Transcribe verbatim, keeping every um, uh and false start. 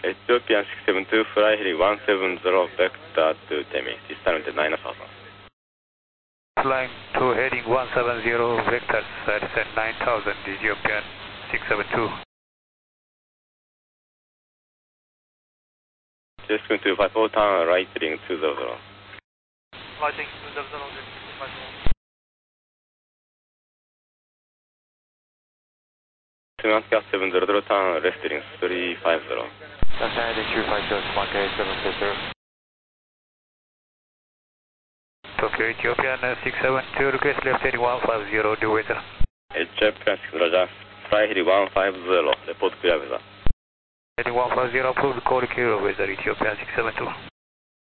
Ethiopian six seven two, fly heli one seven zero, vector to Temi, distance nine thousand. Flying to heading one seven zero, vector descent nine thousand, Ethiopian six seven two. Just going to five four, turn right heading two zero zero. Lighting two zero zero, five four. Semantic seven zero zero, turn left heading three five zero. That's heading two five zero, Semantic seven zero zero. Tokyo Ethiopian six seven two, request left heading one five zero, due weather. Ethiopian six Roger, fly heli one five zero, report clear weather. Heading one five zero, approved, call clear weather, Ethiopian six seven two.